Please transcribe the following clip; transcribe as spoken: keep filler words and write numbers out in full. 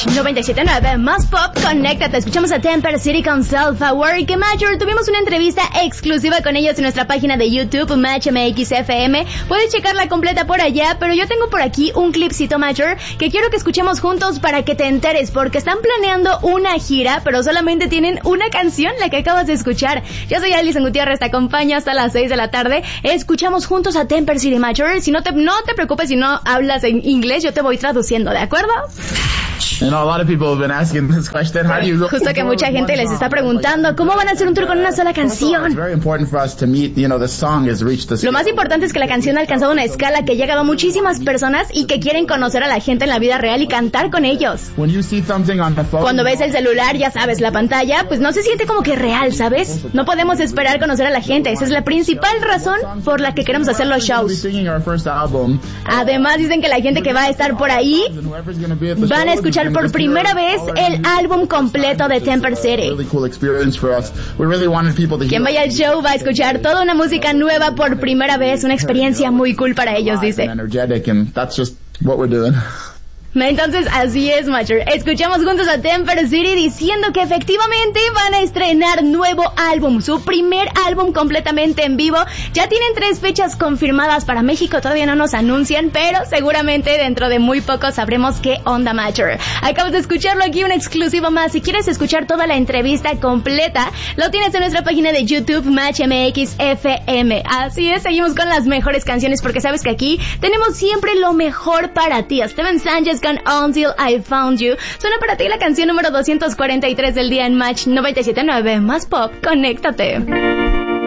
Match noventa y siete punto nueve, más pop, conéctate. Escuchamos a Temper City con Self-Aware. Que Major, tuvimos una entrevista exclusiva con ellos en nuestra página de YouTube, Match M X F M. Puedes checarla completa por allá, pero yo tengo por aquí un clipcito, Major, que quiero que escuchemos juntos para que te enteres, porque están planeando una gira, pero solamente tienen una canción, la que acabas de escuchar. Yo soy Alison Gutiérrez, te acompaño hasta las seis de la tarde. Escuchamos juntos a Temper City, Major. Si no te, no te preocupes si no hablas en inglés, yo te voy traduciendo, ¿de acuerdo? You know, a lot of people have been asking this question. How do you go? Justo que mucha gente les está preguntando cómo van a hacer un tour con una sola canción. Lo más importante es que la canción ha alcanzado una escala que ha llegado a muchísimas personas y que quieren conocer a la gente en la vida real y cantar con ellos. Cuando ves el celular, ya sabes, la pantalla, pues no se siente como que real, ¿sabes? No podemos esperar conocer a la gente. Esa es la principal razón por la que queremos hacer los shows. Además, dicen que la gente que va a estar por ahí van a escuchar por primera vez el álbum completo de Temper City. Quien vaya al show va a escuchar toda una música nueva por primera vez, una experiencia muy cool para ellos, dice. Entonces, así es, Major. Escuchamos juntos a Temper City diciendo que efectivamente van a estrenar nuevo álbum, su primer álbum completamente en vivo. Ya tienen tres fechas confirmadas para México, todavía no nos anuncian, pero seguramente dentro de muy poco sabremos qué onda, Major. Acabas de escucharlo aquí, un exclusivo más. Si quieres escuchar toda la entrevista completa, lo tienes en nuestra página de YouTube, Match M X F M. Así es, seguimos con las mejores canciones porque sabes que aquí tenemos siempre lo mejor para ti. Steven Sánchez con Until I Found You. Suena para ti la canción número doscientos cuarenta y tres del día en Match noventa y siete punto nueve, más pop, conéctate.